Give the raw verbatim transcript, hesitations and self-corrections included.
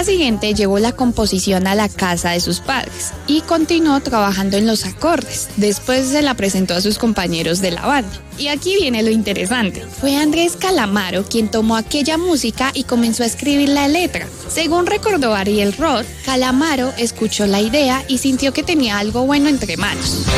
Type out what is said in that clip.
siguiente llevó la composición a la casa de sus padres y continuó trabajando en los acordes. Después se la presentó a sus compañeros de la banda. Y aquí viene lo interesante. Fue Andrés Calamaro quien tomó aquella música y comenzó a escribir la letra. Según recordó Ariel Roth, Calamaro escuchó la idea y sintió que tenía algo bueno entre manos.